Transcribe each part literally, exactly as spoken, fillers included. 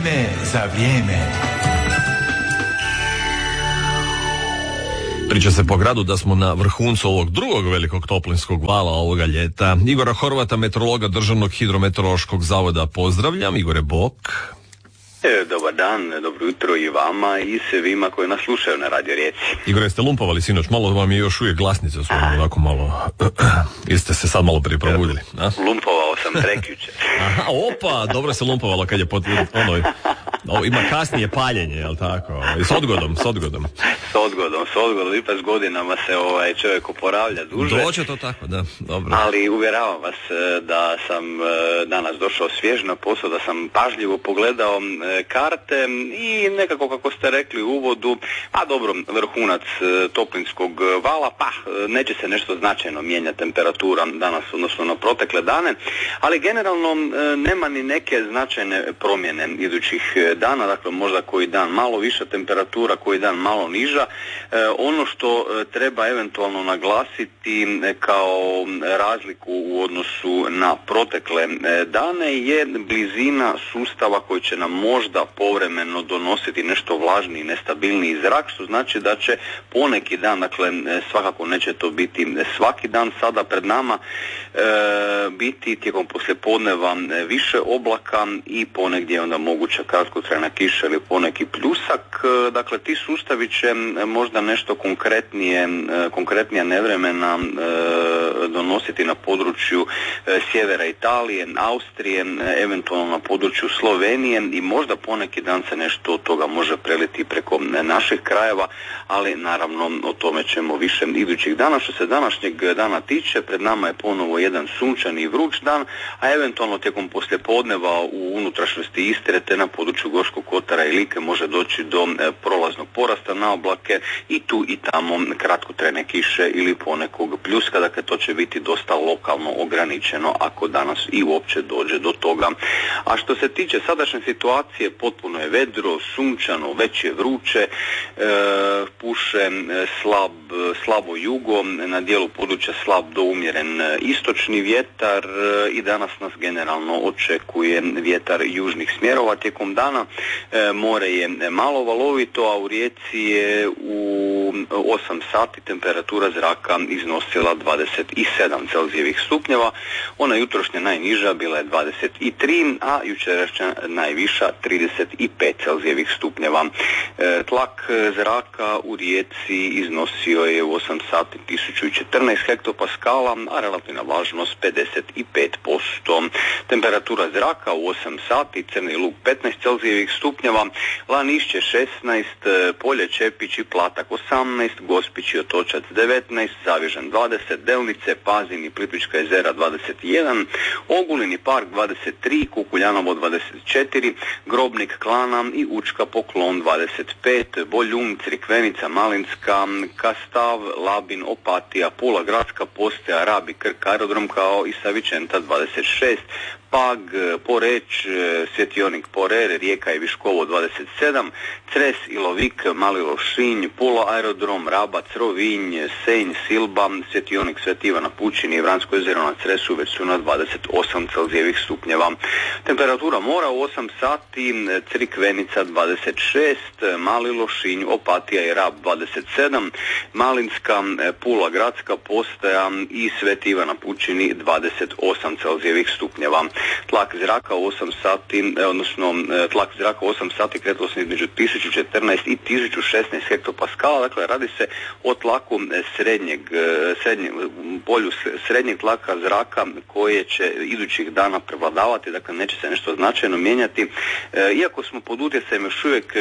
Vrijeme za vrijeme. Priča se po gradu da smo na vrhuncu ovog drugog velikog toplinskog vala ovoga ljeta. Igora Horvata, meteorologa Državnog hidrometeorološkog zavoda, pozdravljam. Igore, bok. E, dobar dan, dobro jutro i vama i svima koji nas slušaju na Radio Rijeci. Igore, jeste lumpovali sinoć? Malo vam je još uvijek glasnice su vam onako malo... Jeste se sad malo prije probudili? A? Lumpovao sam prekjuče. Aha, opa, dobro se lumpovalo kad je pod... Ono, o, ima kasnije paljenje, jel tako? I s odgodom, s odgodom. S odgodom, s odgodom, ipak s godinama se ovaj čovjek oporavlja duže. Doće to tako, da, dobro. Ali uvjeravam vas da sam danas došao svjež na posao, da sam pažljivo pogledao karte i nekako, kako ste rekli u uvodu, a dobro, vrhunac toplinskog vala, pa neće se nešto značajno mijenjati temperatura danas odnosno na protekle dane, ali generalno nema ni neke značajne promjene idućih dana, dakle možda koji dan malo više temperatura, koji dan malo niža. Ono što treba eventualno naglasiti kao razliku u odnosu na protekle dane je blizina sustava koji će nam možda povremeno donositi nešto vlažniji, nestabilniji zrak, što znači da će poneki dan, dakle svakako neće to biti svaki dan, sada pred nama e, biti tijekom poslijepodneva više oblaka i ponegdje onda moguća kratkotrajna kiša ili poneki pljusak. Dakle, ti sustavi će možda nešto konkretnije, konkretnija nevremena e, donositi na području e, sjevera Italije, Austrije, eventualno na području Slovenije i možda poneki dan se nešto od toga može preliti preko naših krajeva, ali naravno o tome ćemo više idućih dana. Što se današnjeg dana tiče, pred nama je ponovo jedan sunčani i vruć dan, a eventualno tijekom poslijepodneva u unutrašnjosti Istre te na području Gorskog kotara i Like može doći do prolaznog porasta na oblake i tu i tamo kratkotrajne kiše ili ponekog pljuska, dakle to će biti dosta lokalno ograničeno ako danas i uopće dođe do toga. A što se tiče sadašnje situacije, potpuno je vedro, sunčano, već je vruće, e, puše slab, slabo jugo, na dijelu područja slab do umjeren istočni vjetar i danas nas generalno očekuje vjetar južnih smjerova tijekom dana. E, more je malo valovito, a u Rijeci je u osam sati temperatura zraka iznosila dvadeset sedam Celzijevih stupnjeva. Ona jutrošnja najniža bila je dvadeset tri, a jučerašnja najviša trideset pet Celzijevih stupnjeva. E, tlak zraka u Rijeci iznosio je u osam sati tisuću četrnaest hektopaskala, a relativna vlažnost pedeset pet posto. Temperatura zraka u osam sati, Crni Lug petnaest Celzijevih stupnjeva, Lanišće šesnaest, Polje, Čepić i Platak osamnaest, Gospić i Otočac devetnaest, Zavižan dvadeset, Delnice, Pazin i Plitvička jezera dvadeset jedan, Ogulin i Park dvadeset tri, Kukuljanovo dvadeset četiri, Grobnik, Klana i Učka, Poklon dvadeset pet, Boljun, Crikvenica, Malinska, Kastav, Labin, Opatija, Pula, Gradska postaja, Rab i Krk aerodrom kao i Savičenta dvadeset šest, Pag, Poreć, Svjetionik Porer, Rijeka i Viškovo dvadeset sedam, Cres, Ilovik, Mali Lošinj, Pula aerodrom, Rabac, Rovinj, Senj, Silba, Svjetionik Sveti Ivan na Pučini i Vransko jezero na Cresu već su na dvadeset osam Celzijevih stupnjeva. Temperatura mora u osam sati, Crikvenica dvadeset šest, Mali Lošinj, Opatija i Rab dvadeset sedam, Malinska, Pula gradska postaja i Sveti Ivan na Pučini dvadeset osam Celzijevih stupnjeva. Tlak zraka u osam sati, odnosno tlak zraka u osam sati kretalo se između tisuću četrnaest i tisuću šesnaest hektopaskala, dakle radi se o tlaku srednjeg, srednjeg polju srednjeg tlaka zraka koje će idućih dana prevladavati, dakle neće se nešto značajno mijenjati. Iako smo pod utjecajem još uvijek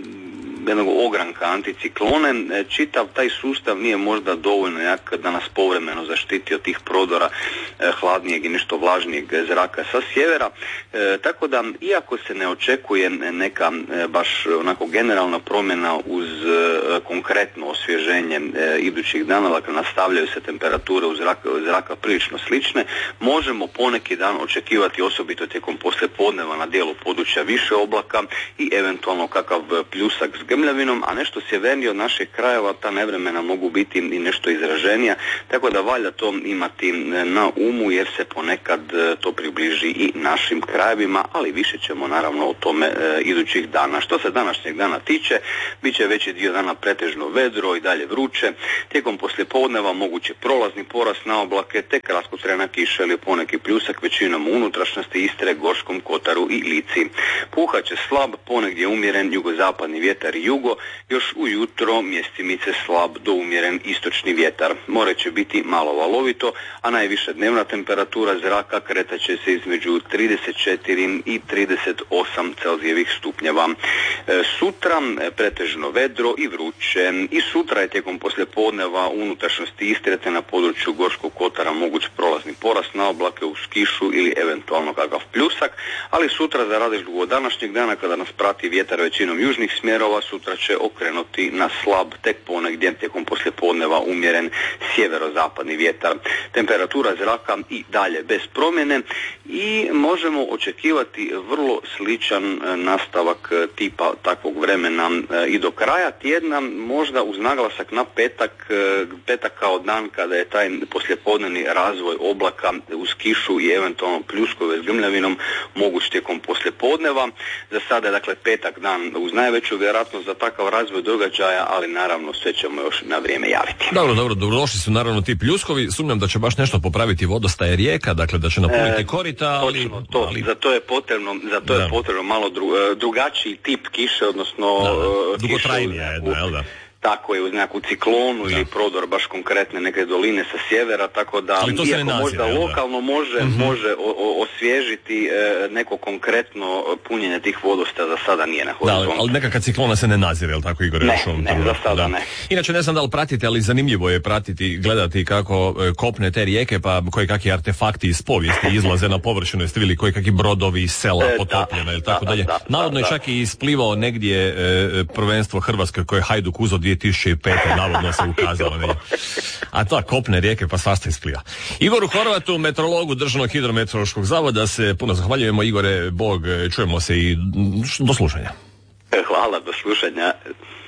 jednog ogranka anticiklone, čitav taj sustav nije možda dovoljno jak da nas povremeno zaštiti od tih prodora eh, hladnijeg i nešto vlažnijeg zraka sa sjevera, e, tako da iako se ne očekuje neka e, baš onako generalna promjena uz e, konkretno osvježenje e, idućih dana, dakle nastavljaju se temperature u zraka, zraka prilično slične, možemo poneki dan očekivati osobito tijekom poslijepodneva na dijelu područja više oblaka i eventualno kakav pljusak s grmljavinom, a nešto sjevernije od naših krajeva ta nevremena mogu biti i nešto izraženija, tako da valja to imati na umu jer se ponekad to približi i našim krajevima, ali više ćemo naravno o tome e, idućih dana. Što se današnjeg dana tiče, bit će veći dio dana pretežno vedro i dalje vruće. Tijekom poslijepodneva moguće prolazni porast na oblake, te kratkotrajna kiša ili poneki pljusak većinom u unutrašnjosti Istre, Gorskom kotaru i Lici. Puhat će slab, ponegdje umjeren jugozapadni vjetar i jugo, još ujutro mjestimice slab do umjeren istočni vjetar. More će biti malo valovito, a najviša dnevna temperatura zraka kretat će se između trideset četiri i trideset osam Celzijevih stupnjeva. E, sutra pretežno vedro i vruće. I sutra je tijekom poslijepodneva u unutrašnjosti Istre te na području Gorskog kotara moguć prolazni porast na oblake uz kišu ili eventualno kakav pljusak, ali sutra za razliku od današnjeg dana kada nas prati vjetar većinom južnih smjerova, sutra će okrenuti na slab, tek ponegdje tijekom poslijepodneva umjeren sjeverozapadni vjetar. Temperatura zraka i dalje bez promjene i možemo očekivati vrlo sličan nastavak tipa takvog vremena i do kraja tjedna, možda uz naglasak na petak, petak kao dan kada je taj poslijepodnevni razvoj oblaka uz kišu i eventualno pljuskove s grmljavinom moguć tijekom poslijepodneva. Za sada je dakle petak dan uz najveću vjerojatnost za takav razvoj događaja, ali naravno sve ćemo još na vrijeme javiti. Dobro, dobro, dobrodošli su naravno ti pljuskovi, sumnjam da će baš nešto popraviti vodostaje rijeka, dakle da će napuniti e, korita, ali... Točno, to, ali... za to je potrebno, za to je potrebno malo dru, drugačiji tip kiše, odnosno... Da, da. Dugotrajnija jedna, jel da? Tako je, uz nekakvu ciklonu da. Ili prodor baš konkretne neke doline sa sjevera, tako da iako nazire, možda ja, lokalno može, mm-hmm. može o, o, osvježiti e, neko konkretno punjenje tih vodostaja, za sada nije na horizontu. Da, ali nekakva ciklona se ne nazire, jel tako Igor? Ne, ne, ne za sada da. ne. Inače ne znam da li pratite, ali zanimljivo je pratiti, gledati kako kopne te rijeke, pa koji kakvi artefakti iz povijesti izlaze na površinu, jeste vidjeli koji kakvi brodovi iz sela e, potopljena ili tako da, dalje. Da, Navodno je čak i isplivao negdje e, prvenstvo Hrvatske koje je Hajduk uzeo dvije tisuće pete navodno se ukazalo. Ne? A to kopne rijeke pa svašta ispliva. Igoru Horvatu, meteorologu Državnog hidrometeorološkog zavoda, se puno zahvaljujemo. Igore, Bog, čujemo se i do slušanja. Hvala, do slušanja.